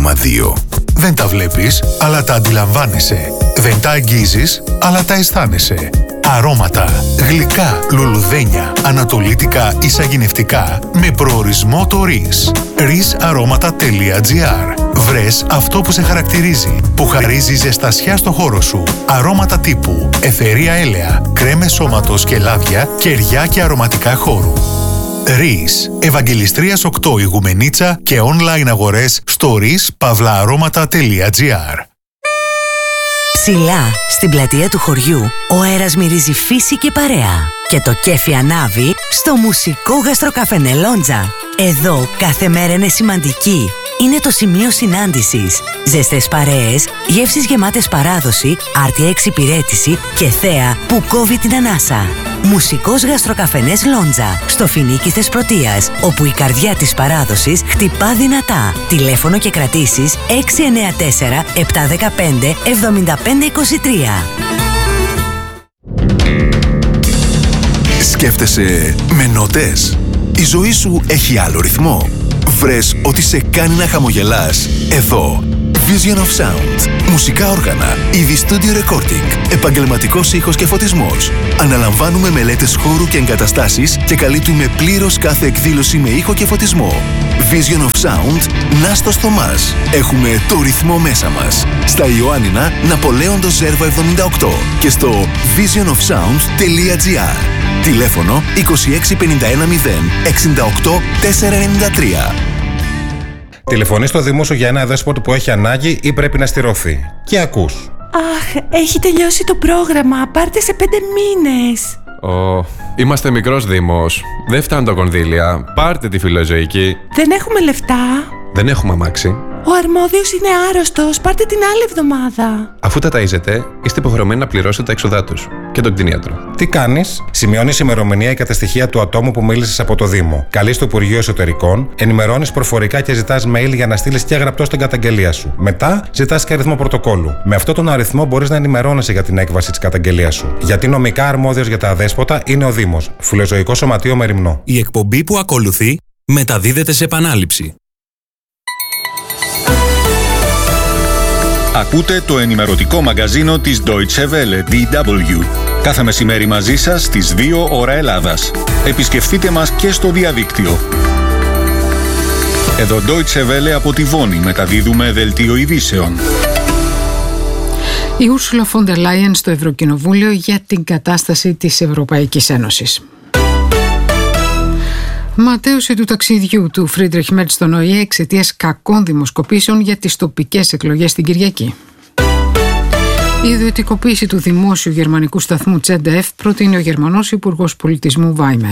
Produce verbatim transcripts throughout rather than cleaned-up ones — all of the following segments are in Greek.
κόμμα δύο. Δεν τα βλέπεις, αλλά τα αντιλαμβάνεσαι. Δεν τα αγγίζεις, αλλά τα αισθάνεσαι. Αρώματα, γλυκά, λουλουδένια, ανατολίτικα ή σαγηνευτικά με προορισμό το ΡΙΣ. ρις αρώματα τελεία τζι άρ. Βρες αυτό που σε χαρακτηρίζει, που χαρίζει ζεστασιά στο χώρο σου. Αρώματα τύπου αιθερία έλαια, κρέμες σώματος και λάδια, κεριά και αρωματικά χώρου. ΡΙΣ. Ευαγγελιστρίας οκτώ Ηγουμενίτσα και online αγορές στο ρις παύλα αρώματα τελεία τζι άρ. Ψηλά, στην πλατεία του χωριού, ο αέρας μυρίζει φύση και παρέα. Και το κέφι ανάβει στο μουσικό γαστροκαφενέ Λόντζα. Εδώ κάθε μέρα είναι σημαντική. Είναι το σημείο συνάντησης. Ζεστές παρέες, γεύσεις γεμάτες παράδοση, άρτια εξυπηρέτηση και θέα που κόβει την ανάσα. Μουσικός γαστροκαφενές Λόντζα, στο Φινίκι Θεσπρωτείας, όπου η καρδιά της παράδοσης χτυπά δυνατά. Τηλέφωνο και κρατήσεις έξι εννιά τέσσερα επτά ένα πέντε εβδομήντα πέντε είκοσι τρία. Σκέφτεσαι με νότες? Η ζωή σου έχει άλλο ρυθμό? Βρες ότι σε κάνει να χαμογελάς? Εδώ Vision of Sound. Μουσικά όργανα, είδη studio recording, επαγγελματικός ήχος και φωτισμός. Αναλαμβάνουμε μελέτες χώρου και εγκαταστάσεις και καλύπτουμε πλήρως κάθε εκδήλωση με ήχο και φωτισμό. Vision of Sound, Νάστος Θωμάς. Έχουμε το ρυθμό μέσα μας. Στα Ιωάννινα, Ναπολέοντος Ζέρβα εβδομήντα οκτώ και στο vision of sound τελεία τζι άρ. Τηλέφωνο είκοσι έξι πενήντα ένα μηδέν εξήντα οκτώ τετρακόσια ενενήντα τρία. Τηλεφωνεί στο δημόσιο για ένα δέσποτο που έχει ανάγκη ή πρέπει να στηρωθεί. Και ακούς. Αχ, έχει τελειώσει το πρόγραμμα. Πάρτε σε πέντε μήνες. Ω, oh, είμαστε μικρός δήμος. Δεν φτάνουν τα κονδύλια. Πάρτε τη φιλοζωική. Δεν έχουμε λεφτά. Δεν έχουμε αμάξι. Ο αρμόδιος είναι άρρωστος. Πάρτε την άλλη εβδομάδα. Αφού τα ταΐζετε, είστε υποχρεωμένοι να πληρώσετε τα έξοδά τους και τον κτηνίατρο. Τι κάνεις? Σημειώνεις ημερομηνία και τα στοιχεία του ατόμου που μίλησες από το Δήμο. Καλείς στο Υπουργείο Εσωτερικών, ενημερώνεις προφορικά και ζητάς mail για να στείλεις και γραπτό στην καταγγελία σου. Μετά ζητάς και αριθμό πρωτοκόλλου. Με αυτόν τον αριθμό μπορείς να ενημερώνεσαι για την έκβαση της καταγγελίας σου. Γιατί νομικά αρμόδιος για τα αδέσποτα είναι ο Δήμος. Φιλοζωικό Σωματείο Μεριμνό. Η εκπομπή που ακολουθεί μεταδίδεται σε επανάληψη. Ακούτε το ενημερωτικό μαγκαζίνο της Deutsche Welle, ντι ντάμπλιου. Κάθε μεσημέρι μαζί σας στις δύο ώρα Ελλάδας. Επισκεφτείτε μας και στο διαδίκτυο. Εδώ Deutsche Welle από τη Βόνη μεταδίδουμε δελτίο ειδήσεων. Η Ursula von der Leyen στο Ευρωκοινοβούλιο για την κατάσταση της Ευρωπαϊκής Ένωσης. Ματέωση του ταξιδιού του Φρίντριχ Μέρτς στον Ο Ε Ε εξαιτίας κακών δημοσκοπήσεων για τις τοπικές εκλογές την Κυριακή. Η ιδιωτικοποίηση του δημόσιου γερμανικού σταθμού Τσέντεφ προτείνει ο Γερμανός Υπουργός Πολιτισμού Βάιμερ.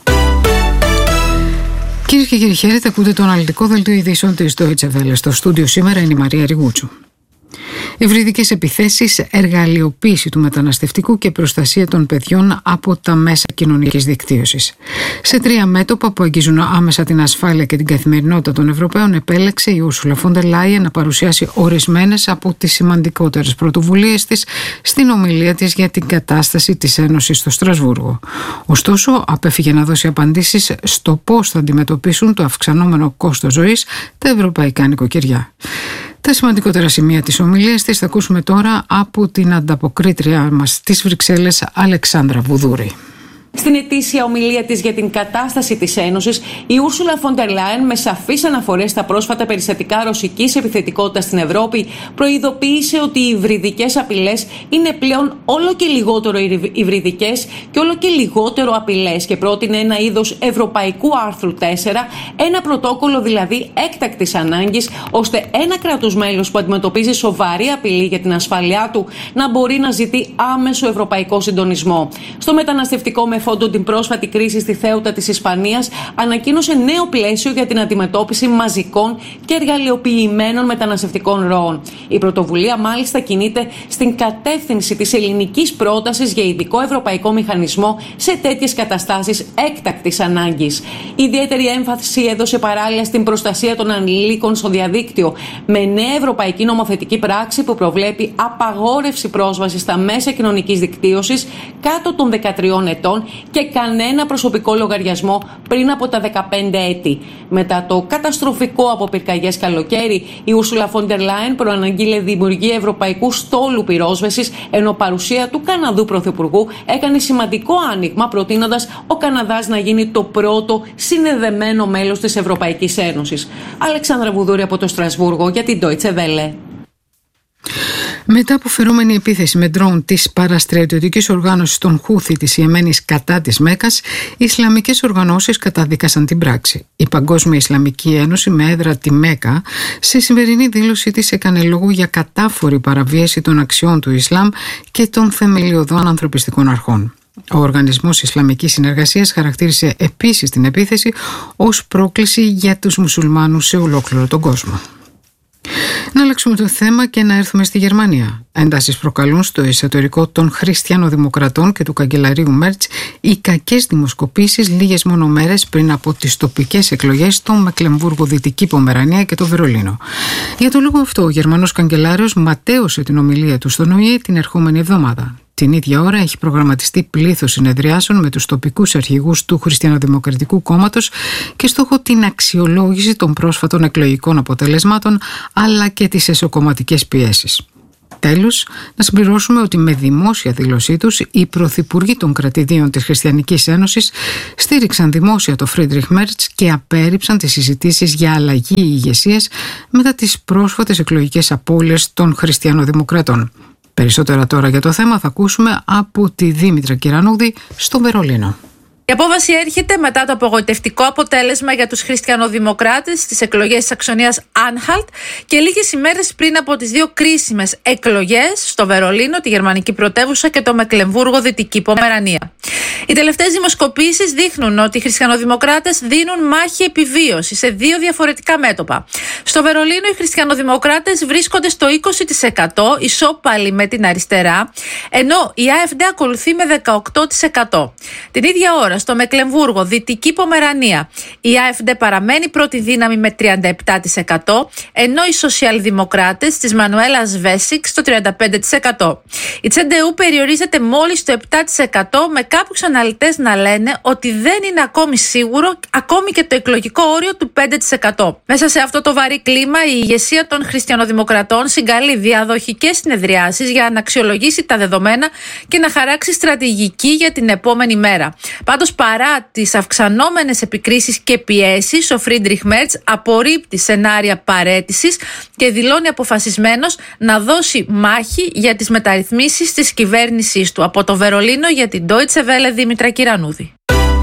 Κυρίες και κύριοι, χαίρετε, ακούτε το αναλυτικό δελτίο ειδήσεων της Deutsche Welle. Στο στούντιο σήμερα είναι η Μαρία Ριγούτσου. Ευρυδικές επιθέσεις, εργαλειοποίηση του μεταναστευτικού και προστασία των παιδιών από τα μέσα κοινωνικής δικτύωσης. Σε τρία μέτωπα που αγγίζουν άμεσα την ασφάλεια και την καθημερινότητα των Ευρωπαίων, επέλεξε η Ursula von der Leyen να παρουσιάσει ορισμένες από τις σημαντικότερες πρωτοβουλίες της στην ομιλία της για την κατάσταση της Ένωσης στο Στρασβούργο. Ωστόσο, απέφυγε να δώσει απαντήσεις στο πώς θα αντιμετωπίσουν το αυξανόμενο κόστος ζωής τα ευρωπαϊκά νοικοκυριά. Τα σημαντικότερα σημεία της ομιλίας της θα ακούσουμε τώρα από την ανταποκρίτρια μας στις Βρυξέλλες, Αλεξάνδρα Βουδούρη. Στην ετήσια ομιλία της για την κατάσταση της Ένωσης, η Ursula von der Leyen, με σαφείς αναφορές στα πρόσφατα περιστατικά ρωσικής επιθετικότητας στην Ευρώπη, προειδοποίησε ότι οι υβριδικές απειλές είναι πλέον όλο και λιγότερο υβριδικές και όλο και λιγότερο απειλές και πρότεινε ένα είδος ευρωπαϊκού άρθρου τέσσερα, ένα πρωτόκολλο δηλαδή έκτακτης ανάγκης, ώστε ένα κράτος μέλος που αντιμετωπίζει σοβαρή απειλή για την ασφάλειά του να μπορεί να ζητεί άμεσο ευρωπαϊκό συντονισμό. Στο μεταναστευτικό με φόντο την πρόσφατη κρίση στη Θέουτα της Ισπανίας, ανακοίνωσε νέο πλαίσιο για την αντιμετώπιση μαζικών και εργαλειοποιημένων μεταναστευτικών ροών. Η πρωτοβουλία μάλιστα κινείται στην κατεύθυνση της ελληνικής πρότασης για ειδικό ευρωπαϊκό μηχανισμό σε τέτοιες καταστάσεις έκτακτης ανάγκης. Ιδιαίτερη έμφαση έδωσε παράλληλα στην προστασία των ανηλίκων στο διαδίκτυο, με νέα ευρωπαϊκή νομοθετική πράξη που προβλέπει απαγόρευση πρόσβασης στα μέσα κοινωνικής δικτύωσης κάτω των δεκατριών ετών και κανένα προσωπικό λογαριασμό πριν από τα δεκαπέντε έτη. Μετά το καταστροφικό από πυρκαγιές καλοκαίρι, η Ursula von der Leyen προαναγγείλε δημιουργία ευρωπαϊκού στόλου πυρόσβεσης, ενώ παρουσία του Καναδού Πρωθυπουργού έκανε σημαντικό άνοιγμα, προτείνοντας ο Καναδάς να γίνει το πρώτο συνδεδεμένο μέλος της Ευρωπαϊκής Ένωσης. Αλεξάνδρα Βουδούρη από το Στρασβούργο για την Deutsche Welle. Μετά από φερόμενη επίθεση με ντρόουν της παραστρατιωτικής οργάνωσης των Χούθη της Ιεμένης κατά της Μέκας, οι Ισλαμικές οργανώσεις καταδίκασαν την πράξη. Η Παγκόσμια Ισλαμική Ένωση με έδρα τη Μέκα, σε σημερινή δήλωσή της έκανε λόγο για κατάφορη παραβίαση των αξιών του Ισλάμ και των θεμελιωδών ανθρωπιστικών αρχών. Ο Οργανισμός Ισλαμικής Συνεργασίας χαρακτήρισε επίσης την επίθεση ως πρόκληση για τους μουσουλμάνους σε ολόκληρο τον κόσμο. Να αλλάξουμε το θέμα και να έρθουμε στη Γερμανία. Έντασεις προκαλούν στο εσωτερικό των χριστιανοδημοκρατών και του καγκελαρίου Μέρτς οι κακές δημοσκοπήσεις λίγες μόνο μέρες πριν από τις τοπικές εκλογές στο Μεκλεμβούργο, Δυτική Πομερανία και το Βερολίνο. Για τον λόγο αυτό, ο Γερμανός καγκελάριος ματαίωσε την ομιλία του στον Ο Ε Ε την ερχόμενη εβδομάδα. Την ίδια ώρα έχει προγραμματιστεί πλήθος συνεδριάσεων με τους τοπικούς αρχηγούς του Χριστιανοδημοκρατικού Κόμματος και στόχο την αξιολόγηση των πρόσφατων εκλογικών αποτελεσμάτων αλλά και τις εσωκομματικές πιέσεις. Τέλος, να συμπληρώσουμε ότι με δημόσια δήλωσή τους οι πρωθυπουργοί των κρατηδίων της Χριστιανικής Ένωσης στήριξαν δημόσια το Φρίντριχ Μέρτς και απέρριψαν τις συζητήσεις για αλλαγή ηγεσίας μετά τις πρόσφατες εκλογικές απώλειες των Χριστιανοδημοκρατών. Περισσότερα τώρα για το θέμα θα ακούσουμε από τη Δήμητρα Κυρανούδη στο Βερολίνο. Η απόβαση έρχεται μετά το απογοητευτικό αποτέλεσμα για τους χριστιανοδημοκράτες στις εκλογές της Σαξονίας Άνχαλτ και λίγες ημέρες πριν από τις δύο κρίσιμες εκλογές στο Βερολίνο, τη γερμανική πρωτεύουσα, και το Μεκλεμβούργο, Δυτική Πομερανία. Οι τελευταίες δημοσκοπήσεις δείχνουν ότι οι χριστιανοδημοκράτες δίνουν μάχη επιβίωση σε δύο διαφορετικά μέτωπα. Στο Βερολίνο οι χριστιανοδημοκράτες βρίσκονται στο είκοσι τοις εκατό, ισόπαλοι με την αριστερά, ενώ η AfD ακολουθεί με δεκαοκτώ τοις εκατό. Την ίδια ώρα στο Μεκλεμβούργο, Δυτική Πομερανία, η AfD παραμένει πρώτη δύναμη με τριάντα επτά τοις εκατό, ενώ οι σοσιαλδημοκράτες της Μανουέλας Βέσικ στο τριάντα πέντε τοις εκατό. Η Τσεντεού περιορίζεται μόλις στο επτά τοις εκατό, με κάποιους αναλυτές να λένε ότι δεν είναι ακόμη σίγουρο ακόμη και το εκλογικό όριο του πέντε τοις εκατό. Μέσα σε αυτό το βαρύ κλίμα, η ηγεσία των χριστιανοδημοκρατών συγκαλεί διαδοχικές συνεδριάσεις για να αξιολογήσει τα δεδομένα και να χαράξει στρατηγική για την επόμενη μέρα. Πάντως, παρά τις αυξανόμενες επικρίσεις και πιέσεις, ο Φρίντριχ Μέρτς απορρίπτει σενάρια παραίτησης και δηλώνει αποφασισμένος να δώσει μάχη για τις μεταρρυθμίσεις της κυβέρνησής του. Από το Βερολίνο για την Deutsche Welle, Δήμητρα Κυρανούδη.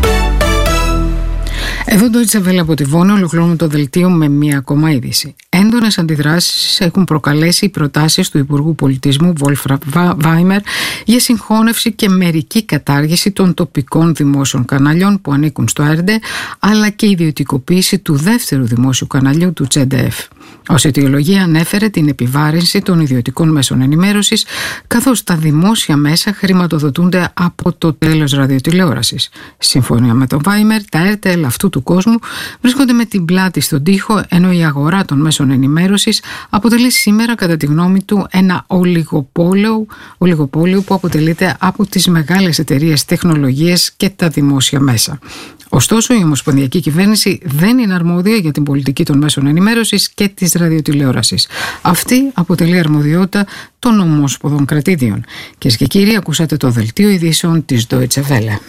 Εδώ το Deutsche Welle από τη Βόνη ολοκληρώνουμε το δελτίο με μία ακόμα είδηση. Έντονες αντιδράσεις έχουν προκαλέσει οι προτάσεις του Υπουργού Πολιτισμού Wolfram Weimer για συγχώνευση και μερική κατάργηση των τοπικών δημόσιων καναλιών που ανήκουν στο αρ ντι, αλλά και ιδιωτικοποίηση του δεύτερου δημόσιου καναλιού του τζι ντι εφ. Ως αιτιολογία ανέφερε την επιβάρυνση των ιδιωτικών μέσων ενημέρωσης, καθώς τα δημόσια μέσα χρηματοδοτούνται από το τέλος ραδιοτηλεόρασης. Σύμφωνα με τον Βάιμερ, τα αρ τι ελ αυτού του κόσμου βρίσκονται με την πλάτη στον τοίχο, ενώ η αγορά των μέσων ενημέρωσης αποτελεί σήμερα, κατά τη γνώμη του, ένα ολιγοπόλιο, ολιγοπόλιο που αποτελείται από τις μεγάλες εταιρείες τεχνολογίας και τα δημόσια μέσα. Ωστόσο, η Ομοσπονδιακή Κυβέρνηση δεν είναι αρμόδια για την πολιτική των μέσων ενημέρωσης και της ραδιοτηλεόρασης. Αυτή αποτελεί αρμοδιότητα των ομόσπονδων κρατήδιων. Κυρίες και κύριοι, ακούσατε το δελτίο ειδήσεων της Deutsche Welle.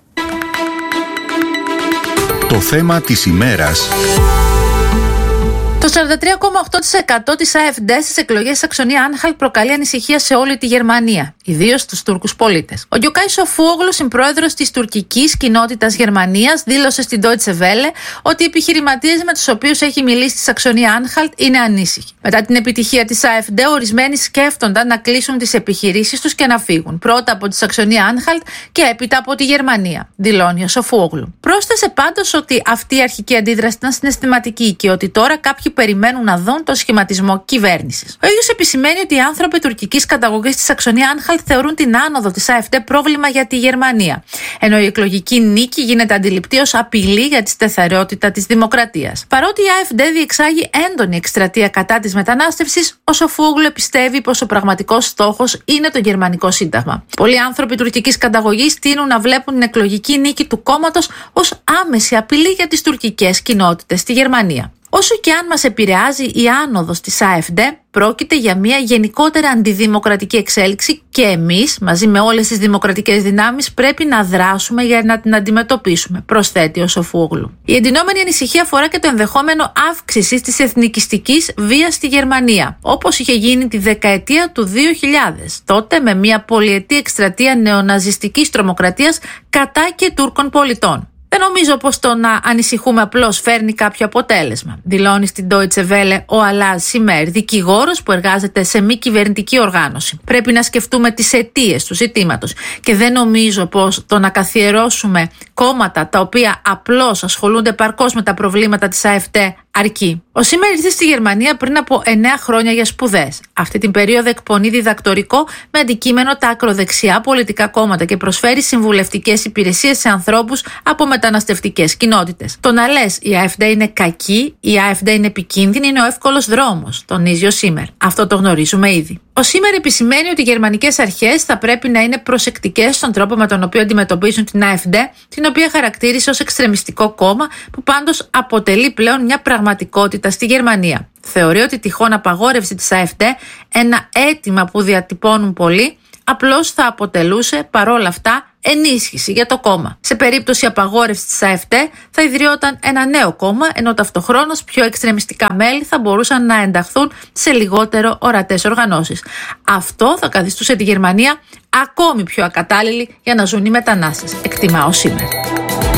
Το θέμα της ημέρας. Το σαράντα τρία κόμμα οκτώ τοις εκατό της AfD στις εκλογές της Σαξονία Άνχαλτ προκαλεί ανησυχία σε όλη τη Γερμανία, ιδίως στους Τούρκους πολίτες. Ο Γκιοκάι Σοφούογλου, συμπρόεδρος της τουρκικής κοινότητας Γερμανίας, δήλωσε στην Deutsche Welle ότι οι επιχειρηματίες με τους οποίους έχει μιλήσει στη Σαξονία Άνχαλτ είναι ανήσυχοι. Μετά την επιτυχία της AfD, ορισμένοι σκέφτονταν να κλείσουν τις επιχειρήσεις τους και να φύγουν. Πρώτα από τη Σαξονία Άνχαλτ και έπειτα από τη Γερμανία, δηλώνει ο Σοφούογλου. Πρόσθεσε πάντως ότι αυτή η αρχική αντίδραση ήταν συναισθηματική και ότι τώρα κάποιοι περιμένουν να δουν το σχηματισμό κυβέρνησης. Ο ίδιος επισημαίνει ότι οι άνθρωποι τουρκικής καταγωγής της Σαξονία Άνχαλτ θεωρούν την άνοδο της AfD πρόβλημα για τη Γερμανία, ενώ η εκλογική νίκη γίνεται αντιληπτή ως απειλή για τη σταθερότητα της δημοκρατίας. Παρότι η AfD διεξάγει έντονη εκστρατεία κατά της μετανάστευσης, ο Σοφόγλου πιστεύει πως ο πραγματικός στόχος είναι το γερμανικό σύνταγμα. Πολλοί άνθρωποι τουρκικής καταγωγής τείνουν να βλέπουν την εκλογική νίκη του κόμματος ως άμεση απειλή για τις τουρκικές κοινότητες στη Γερμανία. Όσο και αν μας επηρεάζει η άνοδος της AfD, πρόκειται για μια γενικότερα αντιδημοκρατική εξέλιξη και εμείς, μαζί με όλες τις δημοκρατικές δυνάμεις, πρέπει να δράσουμε για να την αντιμετωπίσουμε, προσθέτει ο Σοφόγλου. Η εντυνόμενη ανησυχία αφορά και το ενδεχόμενο αύξησης της εθνικιστικής βίας στη Γερμανία, όπως είχε γίνει τη δεκαετία του δύο χιλιάδες, τότε με μια πολυετή εκστρατεία νεοναζιστικής τρομοκρατίας κατά και Τούρκων πολιτών. Δεν νομίζω πως το να ανησυχούμε απλώς φέρνει κάποιο αποτέλεσμα, δηλώνει στην Deutsche Welle ο Αλάζ Σιμέρ, δικηγόρος που εργάζεται σε μη κυβερνητική οργάνωση. Πρέπει να σκεφτούμε τις αιτίες του ζητήματος και δεν νομίζω πως το να καθιερώσουμε κόμματα τα οποία απλώς ασχολούνται παρκώς με τα προβλήματα της AfD αρκεί. Ο Σίμερ ήρθε στη Γερμανία πριν από εννέα χρόνια για σπουδές. Αυτή την περίοδο εκπονεί διδακτορικό με αντικείμενο τα ακροδεξιά πολιτικά κόμματα και προσφέρει συμβουλευτικές υπηρεσίες σε ανθρώπους από μεταναστευτικές κοινότητες. Το να λες η AfD είναι κακή, η AfD είναι επικίνδυνη είναι ο εύκολος δρόμος, τονίζει ο Σίμερ. Αυτό το γνωρίζουμε ήδη. Ο Σίμερ επισημαίνει ότι οι γερμανικές αρχές θα πρέπει να είναι προσεκτικές στον τρόπο με τον οποίο αντιμετωπίζουν την AfD, την οποία χαρακτήρισε ως εξτρεμιστικό κόμμα, που πάντως αποτελεί πλέον μια πραγματικότητα στη Γερμανία. Θεωρεί ότι τυχόν απαγόρευση της AfD, ένα αίτημα που διατυπώνουν πολλοί, απλώς θα αποτελούσε παρόλα αυτά ενίσχυση για το κόμμα. Σε περίπτωση απαγόρευσης της AfD θα ιδρυόταν ένα νέο κόμμα, ενώ ταυτοχρόνως πιο εξτρεμιστικά μέλη θα μπορούσαν να ενταχθούν σε λιγότερο ορατές οργανώσεις. Αυτό θα καθιστούσε τη Γερμανία ακόμη πιο ακατάλληλη για να ζουν οι μετανάστες, εκτιμά ο Σίμερ.